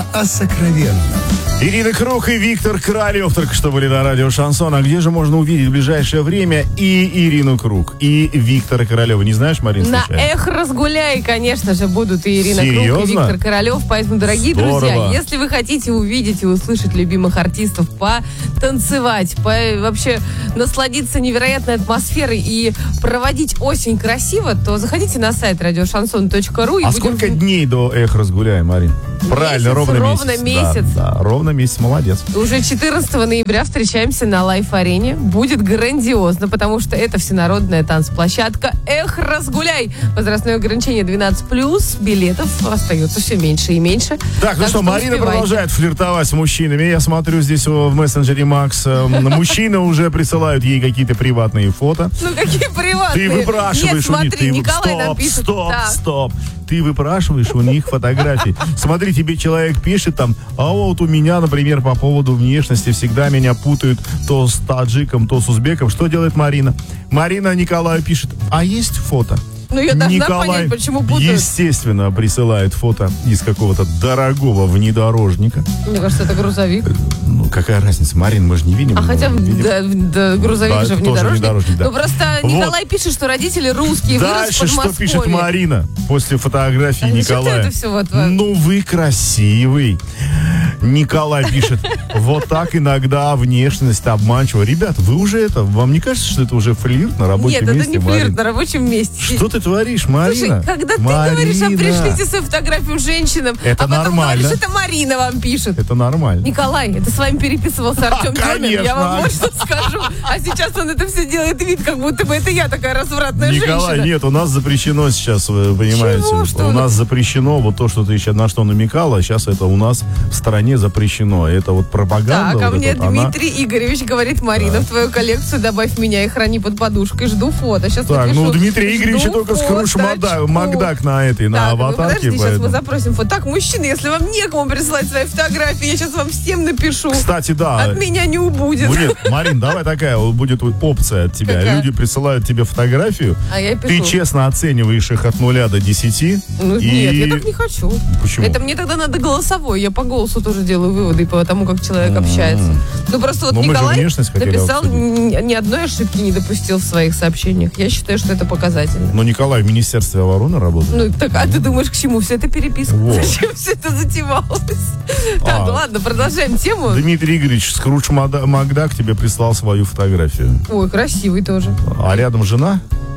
говоря о сокровенном. Ирина Круг и Виктор Королев только что были на радио Шансон. А где же можно увидеть в ближайшее время и Ирину Круг, и Виктора Королева? Не знаешь, Марин, На случайно? «Эх, разгуляй», конечно же, будут и Ирина Круг, Серьезно? и Виктор Королев. Поэтому, дорогие Здорово. друзья, если вы хотите увидеть и услышать любимых артистов, потанцевать, вообще насладиться невероятной атмосферой и проводить осень красиво, то заходите на сайт радиошансон.ру. А сколько дней до «Эх, разгуляй», Марин? Правильно, ровно месяц. Да, ровно месяц, молодец. Уже 14 ноября встречаемся на Лайф-арене. Будет грандиозно, потому что это всенародная танцплощадка «Эх, разгуляй». Возрастное ограничение 12+, билетов остается все меньше и меньше. Так, ну что, Марина продолжает флиртовать с мужчинами. Я смотрю здесь в мессенджере Макс. Мужчины уже присылают ей какие-то приватные фото. Ну, какие приватные? Ты выпрашиваешь Нет, смотри, у них. Николай нам пишет. Стоп. Ты выпрашиваешь у них фотографии. Смотри, тебе человек пишет там, а вот у меня, например, по поводу внешности всегда меня путают то с таджиком, то с узбеком. Что делает Марина? Марина Николаю пишет, а есть фото? Ну, я должна Николай, понять, почему путают. естественно, присылает фото из какого-то дорогого внедорожника. Мне кажется, это грузовик. Ну, какая разница, Марин, мы же не видим. А хотя видим. грузовик Да, же это тоже внедорожник. да. Ну, просто Вот. Николай пишет, что родители русские, вырос в Дальше что Подмосковье. пишет Марина после фотографии А зачем Николая? ты это все вот... Ну, вы красивый. Николай пишет, вот так иногда внешность обманчива. Ребят, вы уже это, вам не кажется, что это уже флирт на рабочем месте? Нет, это не флирт Марин? на рабочем месте. Что ты творишь, Марина? Слушай, когда Марина. ты говоришь, а пришлите свою фотографию женщинам, Это а потом нормально. говоришь, это Марина вам пишет. Это нормально. Николай, это с вами переписывался Артем Демин, конечно. я вам вот что скажу. А сейчас он это все делает вид, как будто бы это я такая развратная Николай, женщина. нет, у нас запрещено сейчас, вы понимаете. Чего? Что? У нас запрещено вот то, что ты сейчас на что намекала, сейчас это у нас в стране запрещено. Это вот пропаганда. Так, а вот мне эта вот, она- Дмитрий Игоревич говорит, Марина, в твою коллекцию добавь меня и храни под подушкой. Жду фото. Сейчас Так, напишу. ну Дмитрий Игоревич Жду только скруш фоточку. Макдак на этой, на Так, аватарке. подожди, сейчас поэтому. мы запросим фото. Так, мужчины, если вам некому присылать свои фотографии, я сейчас вам всем напишу. Кстати, да. От меня не убудет. Будет, Марин, давай такая вот будет опция от тебя. Какая? Люди присылают тебе фотографию, А я ты пишу. честно оцениваешь их от 0 до 10. Ну, и... Нет, я так не хочу. Почему? Это мне тогда надо голосовой. Я по голосу тоже делаю выводы по тому, как человек общается. Ну просто вот Но мы же Николай внешность хотели написал, обсудить. ни одной ошибки не допустил в своих сообщениях. Я считаю, что это показательно. Но Николай в Министерстве обороны работает. Ну, так, а ты думаешь, к чему вся эта переписка? Вот. Зачем все это затевалось? Так, ладно, продолжаем тему. Дмитрий Игоревич, Скрудж Макдак тебе прислал свою фотографию. Ой, красивый тоже. А рядом жена?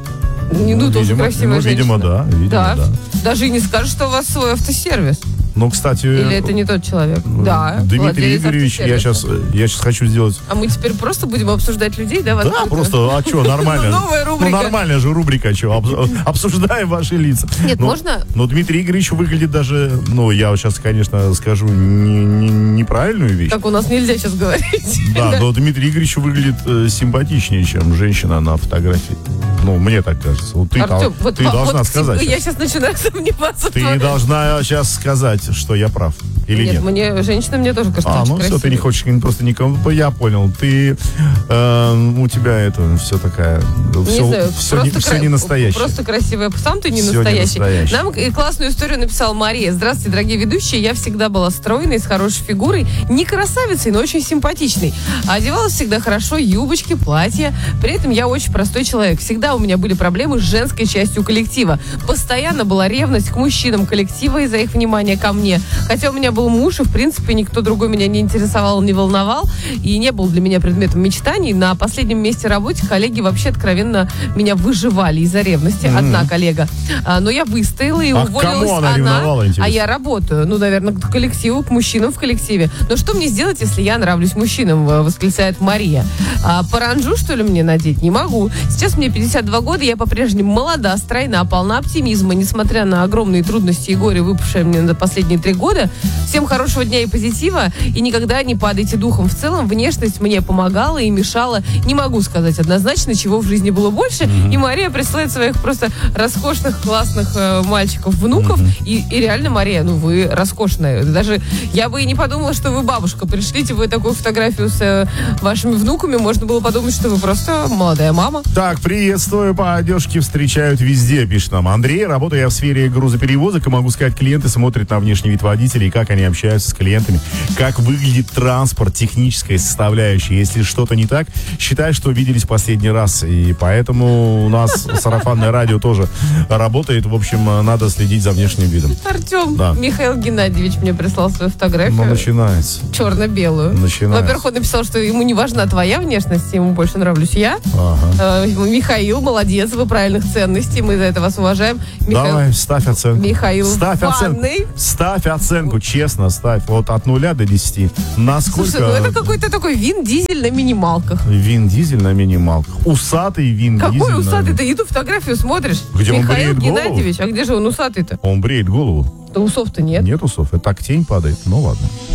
Ну, тоже видимо, красивая женщина. видимо, да. Видимо, да. Даже и не скажешь, что у вас свой автосервис. Ну, кстати... Или это не тот человек? Да. Дмитрий владелец Игоревич, я автосервиса. сейчас хочу сделать... А мы теперь просто будем обсуждать людей, да? в Да, открытую? просто, а что, нормально. Новая рубрика. Ну, нормальная же рубрика, что, обсуждаем ваши лица. Нет, Но- можно- Но Дмитрий Игоревич выглядит даже, ну, я сейчас, конечно, скажу неправильную вещь. Как у нас нельзя сейчас говорить. Да, но Дмитрий Игоревич выглядит симпатичнее, чем женщина на фотографии. Ну, мне так кажется. Вот ты, Артем, ты должна сказать. Я сейчас начинаю сомневаться. Ты должна сейчас сказать, что я прав. Или нет? Мне женщина мне тоже кажется А, очень ну все, ты красивой. не хочешь просто никому. Я понял. Ты у тебя это все такая. Не знаю, Все не настоящее. Просто красивая. Сам ты не Всё не настоящий. настоящее. Нам классную историю написала Мария. Здравствуйте, дорогие ведущие. Я всегда была стройной, с хорошей фигурой. Не красавицей, но очень симпатичной. А одевалась всегда хорошо, юбочки, платья. При этом я очень простой человек. Всегда у меня были проблемы с женской частью коллектива. Постоянно была ревность к мужчинам коллектива из-за их внимания ко мне. Хотя у меня был муж, и в принципе никто другой меня не интересовал, не волновал. И не был для меня предметом мечтаний. На последнем месте работы коллеги вообще откровенно меня выживали из-за ревности. Одна коллега. Но я выстояла и А к уволилась кому она ревновала, интересно? а я работаю. Ну, наверное, к коллективу, к мужчинам в коллективе. Но что мне сделать, если я нравлюсь мужчинам, восклицает Мария. Паранджу, что ли, мне надеть? Не могу. Сейчас мне 52 года, я по-прежнему молода, стройна, полна оптимизма, несмотря на огромные трудности и горе, выпавшие мне за последние 3 года. Всем хорошего дня и позитива, и никогда не падайте духом. В целом, внешность мне помогала и мешала. Не могу сказать однозначно, чего в жизни было больше. И Мария присылает своих просто роскошных, классных мальчиков, внуков. И реально, Мария, ну вы роскошная. Даже я бы и не подумала, что вы бабушка. Пришлите вы такую фотографию с вашими внуками, можно было подумать, что вы просто молодая мама. Так, приветствую, по одежке встречают везде, пишет нам Андрей. Работаю я в сфере грузоперевозок, и могу сказать, клиенты смотрят на внешность внешний вид водителей, как они общаются с клиентами, как выглядит транспорт, техническая составляющая. Если что-то не так, считай, что виделись последний раз. И поэтому у нас сарафанное радио тоже работает. В общем, надо следить за внешним видом. Артем, Да. Михаил Геннадьевич мне прислал свою фотографию. Ну, начинается. Черно-белую. Начинается. Во-первых, он написал, что ему не важна твоя внешность, ему больше нравлюсь я. Ага. Михаил, молодец, вы правильных ценностей, мы за это вас уважаем. Давай, ставь оценку. Михаил ставь оценку. ванной. Ставь оценку, честно, ставь. Вот от 0 до 10. Насколько... Слушай, ну это какой-то такой Вин Дизель на минималках. Вин Дизель на минималках. Усатый Вин Дизель. Какой на- усатый? Ты иду фотографию смотришь. Где он Михаил бреет голову? Геннадьевич, а где же он усатый-то? Он бреет голову. Да усов-то нет. Нет усов. Это так тень падает. Ну ладно.